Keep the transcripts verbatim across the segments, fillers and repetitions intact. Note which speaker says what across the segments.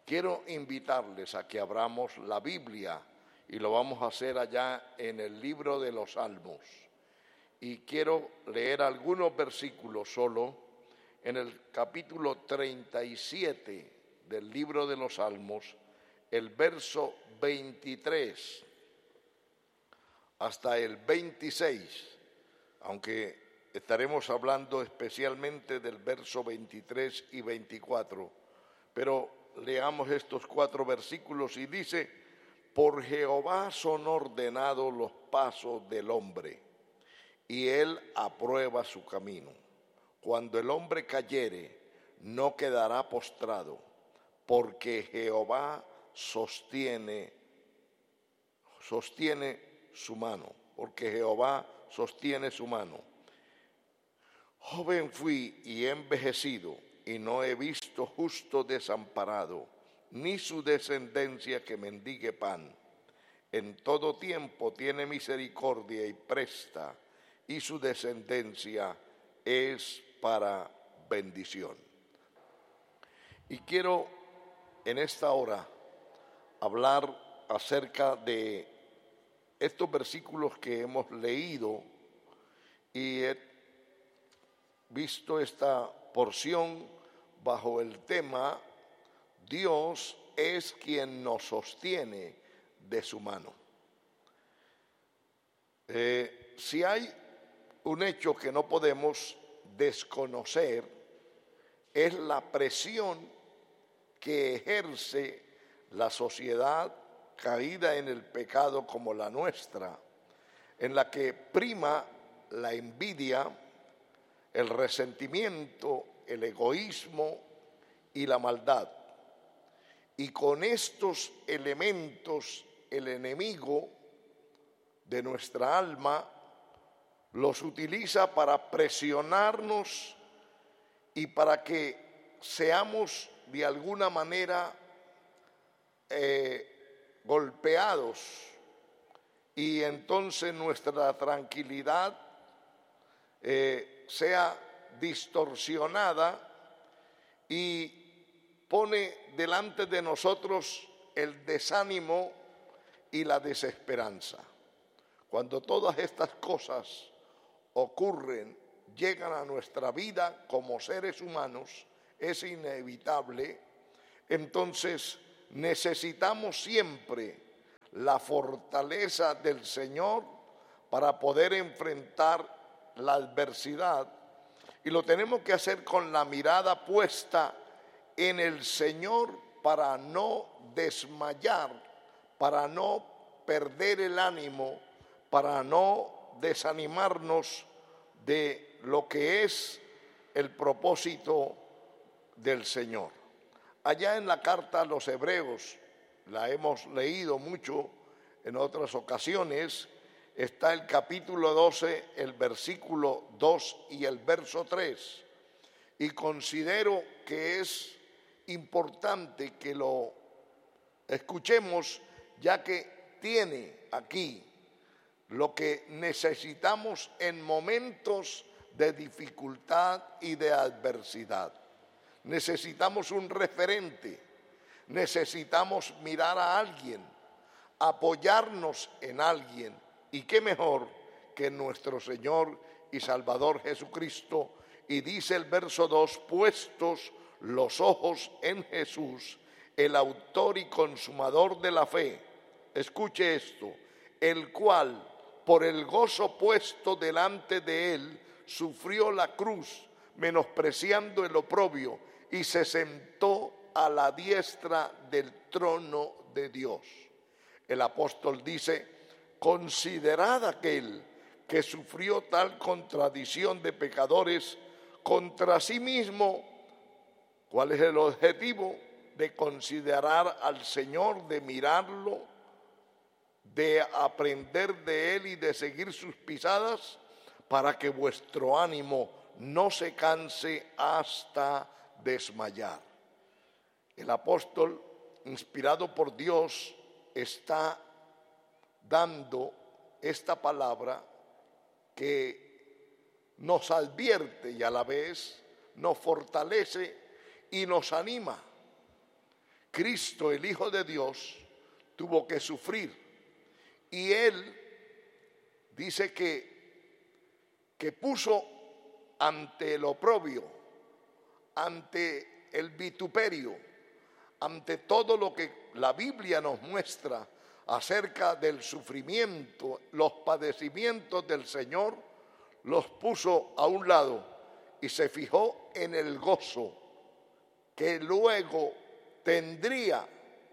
Speaker 1: Quiero invitarles a que abramos la Biblia y lo vamos a hacer allá en el libro de los Salmos. Y quiero leer algunos versículos solo en el capítulo treinta y siete del libro de los Salmos, el verso veintitrés hasta el veintiséis, aunque estaremos hablando especialmente del verso veintitrés y veinticuatro, pero leamos estos cuatro versículos y dice: por Jehová son ordenados los pasos del hombre, y él aprueba su camino. Cuando el hombre cayere, no quedará postrado, porque Jehová sostiene, sostiene su mano, porque Jehová sostiene su mano. Joven fui y he envejecido, y no he visto justo desamparado, ni su descendencia que mendigue pan. En todo tiempo tiene misericordia y presta, y su descendencia es para bendición. Y quiero en esta hora hablar acerca de estos versículos que hemos leído, y he visto esta porción bajo el tema: Dios es quien nos sostiene de su mano. Eh, si hay un hecho que no podemos desconocer, es la presión que ejerce la sociedad caída en el pecado como la nuestra, en la que prima la envidia, el resentimiento, el egoísmo y la maldad. Y con estos elementos el enemigo de nuestra alma los utiliza para presionarnos y para que seamos de alguna manera eh, golpeados, y entonces nuestra tranquilidad eh, sea distorsionada y pone delante de nosotros el desánimo y la desesperanza. Cuando todas estas cosas ocurren, llegan a nuestra vida como seres humanos, es inevitable, entonces necesitamos siempre la fortaleza del Señor para poder enfrentar la adversidad, y lo tenemos que hacer con la mirada puesta en el Señor para no desmayar, para no perder el ánimo, para no desanimarnos de lo que es el propósito del Señor. Allá en la carta a los Hebreos, la hemos leído mucho en otras ocasiones, está el capítulo doce, el versículo dos y el verso tres, y considero que es importante que lo escuchemos, ya que tiene aquí lo que necesitamos en momentos de dificultad y de adversidad. Necesitamos un referente, necesitamos mirar a alguien, apoyarnos en alguien, y qué mejor que nuestro Señor y Salvador Jesucristo. Y dice el verso dos: puestos los ojos en Jesús, el autor y consumador de la fe. Escuche esto: el cual, por el gozo puesto delante de él, sufrió la cruz, menospreciando el oprobio, y se sentó a la diestra del trono de Dios. El apóstol dice: considerad aquel que sufrió tal contradicción de pecadores contra sí mismo. ¿Cuál es el objetivo? De considerar al Señor, de mirarlo, de aprender de Él y de seguir sus pisadas, para que vuestro ánimo no se canse hasta desmayar. El apóstol, inspirado por Dios, está dando esta palabra que nos advierte y a la vez nos fortalece y nos anima. Cristo, el Hijo de Dios, tuvo que sufrir. Y Él dice que, que puso ante el oprobio, ante el vituperio, ante todo lo que la Biblia nos muestra acerca del sufrimiento, los padecimientos del Señor, los puso a un lado y se fijó en el gozo que luego tendría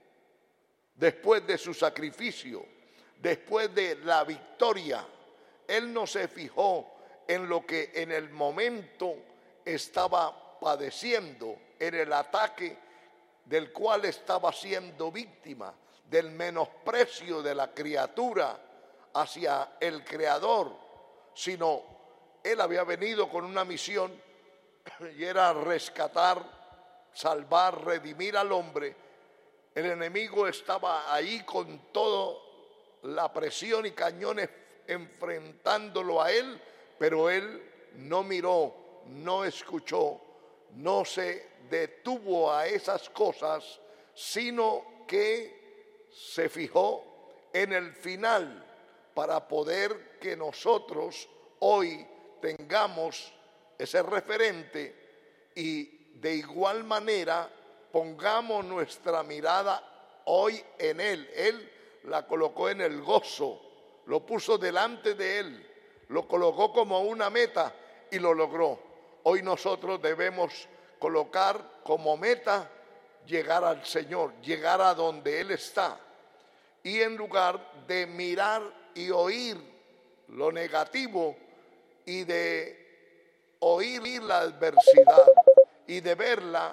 Speaker 1: después de su sacrificio, después de la victoria. Él no se fijó en lo que en el momento estaba padeciendo, en el ataque del cual estaba siendo víctima, del menosprecio de la criatura hacia el Creador, sino Él había venido con una misión y era rescatar, salvar, redimir al hombre. El enemigo estaba ahí con toda la presión y cañones enfrentándolo a él, pero él no miró, no escuchó, no se detuvo a esas cosas, sino que se fijó en el final para poder que nosotros hoy tengamos ese referente y de igual manera pongamos nuestra mirada hoy en Él. Él la colocó en el gozo, lo puso delante de Él, lo colocó como una meta y lo logró. Hoy nosotros debemos colocar como meta llegar al Señor, llegar a donde Él está. Y en lugar de mirar y oír lo negativo y de oír la adversidad y de verla,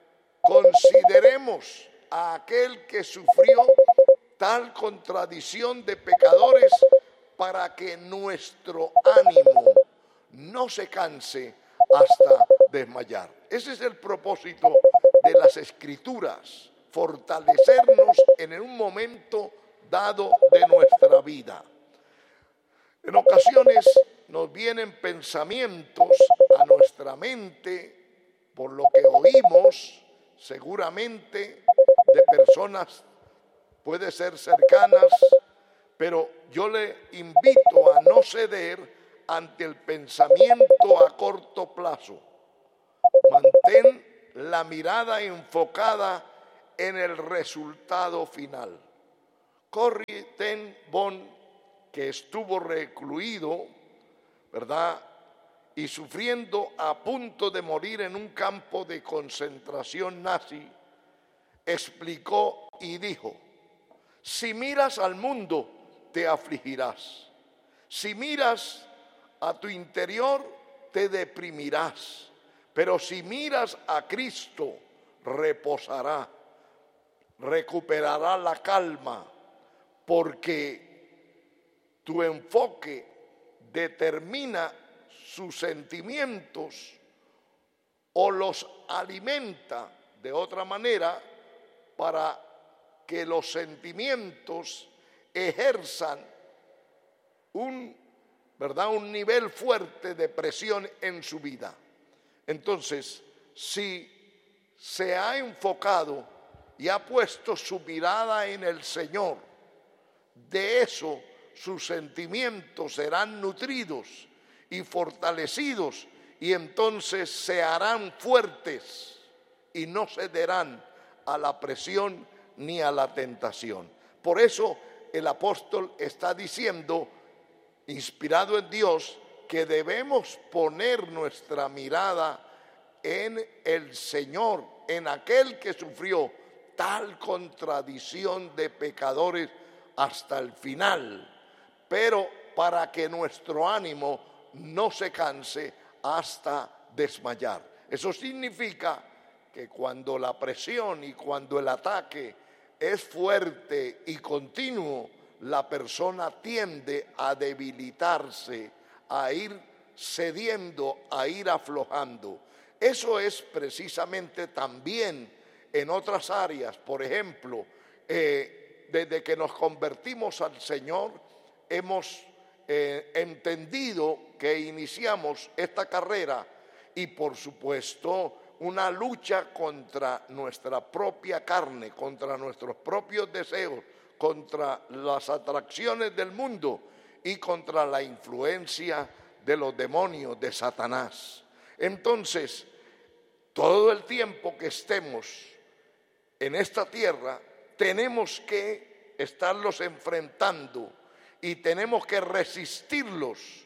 Speaker 1: consideremos a aquel que sufrió tal contradicción de pecadores para que nuestro ánimo no se canse hasta desmayar. Ese es el propósito de las Escrituras, fortalecernos en un momento dado de nuestra vida. En ocasiones nos vienen pensamientos a nuestra mente por lo que oímos, seguramente de personas, puede ser cercanas, pero yo le invito a no ceder ante el pensamiento a corto plazo. Mantén la mirada enfocada en el resultado final. Corrie ten Boom, que estuvo recluido, ¿verdad?, y sufriendo a punto de morir en un campo de concentración nazi, explicó y dijo: si miras al mundo, te afligirás. Si miras a tu interior, te deprimirás. Pero si miras a Cristo, reposará, recuperará la calma, porque tu enfoque determina sus sentimientos o los alimenta de otra manera para que los sentimientos ejerzan un, ¿verdad?, un nivel fuerte de presión en su vida. Entonces, si se ha enfocado y ha puesto su mirada en el Señor, de eso sus sentimientos serán nutridos y fortalecidos, y entonces se harán fuertes y no cederán a la presión ni a la tentación. Por eso el apóstol está diciendo, inspirado en Dios, que debemos poner nuestra mirada en el Señor, en aquel que sufrió tal contradicción de pecadores hasta el final, pero para que nuestro ánimo no se canse hasta desmayar. Eso significa que cuando la presión y cuando el ataque es fuerte y continuo, la persona tiende a debilitarse, a ir cediendo, a ir aflojando. Eso es precisamente también en otras áreas. Por ejemplo, eh, desde que nos convertimos al Señor, hemos eh, entendido que iniciamos esta carrera y por supuesto una lucha contra nuestra propia carne, contra nuestros propios deseos, contra las atracciones del mundo y contra la influencia de los demonios, de Satanás. Entonces, todo el tiempo que estemos en esta tierra, tenemos que estarlos enfrentando y tenemos que resistirlos.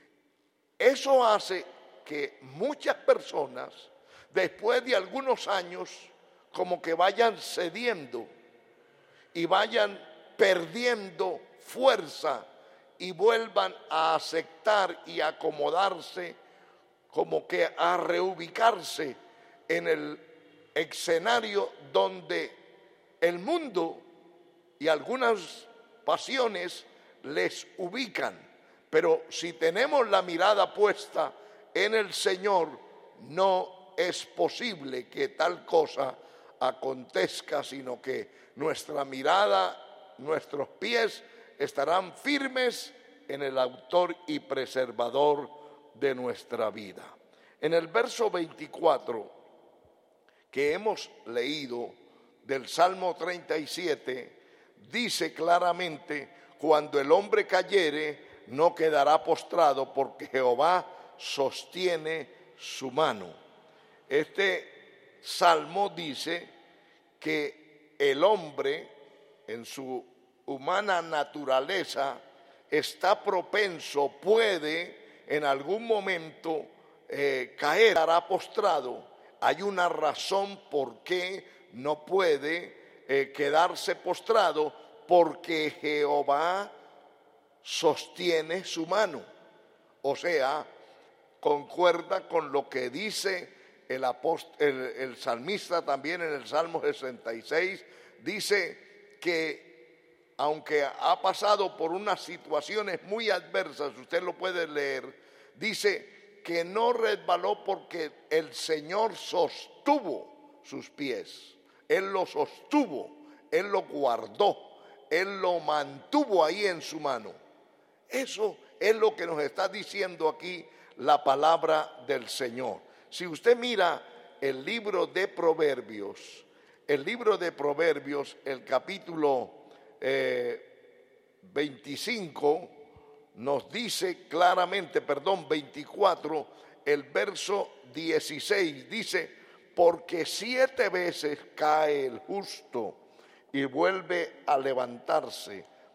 Speaker 1: Eso hace que muchas personas, después de algunos años, como que vayan cediendo y vayan perdiendo fuerza y vuelvan a aceptar y acomodarse, como que a reubicarse en el escenario donde el mundo y algunas pasiones les ubican. Pero si tenemos la mirada puesta en el Señor, no es posible que tal cosa acontezca, sino que nuestra mirada, nuestros pies estarán firmes en el autor y preservador de nuestra vida. En el verso veinticuatro que hemos leído del Salmo treinta y siete, dice claramente: cuando el hombre cayere, no quedará postrado, porque Jehová sostiene su mano. Este salmo dice que el hombre, en su humana naturaleza, está propenso, puede en algún momento eh, caer, quedará postrado. Hay una razón por qué no puede eh, quedarse postrado, porque Jehová sostiene su mano. O sea, concuerda con lo que dice el, apost- el, el salmista también en el Salmo sesenta y seis. Dice que aunque ha pasado por unas situaciones muy adversas, usted lo puede leer, dice que no resbaló porque el Señor sostuvo sus pies. Él lo sostuvo, Él lo guardó, Él lo mantuvo ahí en su mano. Eso es lo que nos está diciendo aquí la palabra del Señor. Si usted mira el libro de Proverbios, el libro de Proverbios, el capítulo eh, veinticinco, nos dice claramente, perdón, veinticuatro, el verso dieciséis, dice: porque siete veces cae el justo y vuelve a levantarse,